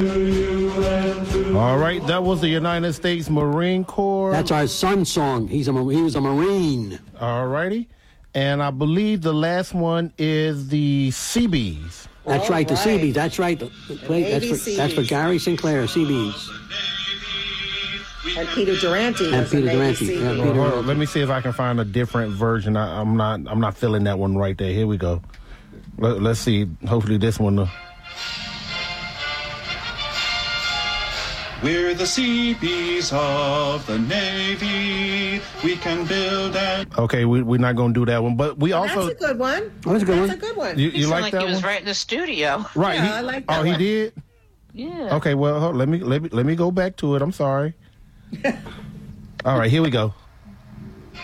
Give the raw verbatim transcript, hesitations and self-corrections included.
All right, that was the United States Marine Corps. That's our son's song. He's a he was a Marine. All righty. And I believe the last one is the Seabees. That's All right, the right. Seabees. That's right. The, play, that's, for, that's for Gary Sinclair, Seabees. And Peter Durante. And was a Peter Navy Durante, Sea yeah, Bee. Peter- Hold on, let me see if I can find a different version. I, I'm not. I'm not feeling that one right there. Here we go. Let, let's see. Hopefully this one. Uh, We're the Sea Bees of the Navy. We can build and... okay, we, we're not going to do that one, but we Oh, also. that's a good one. Oh, that's a good That's one. a good one. You, He you sounded like like that he was one? right in the studio. Right. Yeah, he, I like that Oh, he one. did. Yeah. Okay. Well, hold, let me let me let me go back to it. I'm sorry. All right. Here we go.